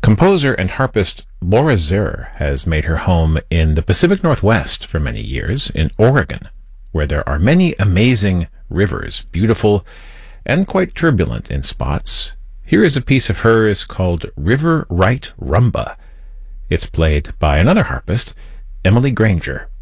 Composer and harpist Laura Zur has made her home in the Pacific Northwest for many years, in Oregon, where there are many amazing rivers, beautiful and quite turbulent in spots. Here is a piece of hers called River Right Rumba. It's played by another harpist, Emily Granger.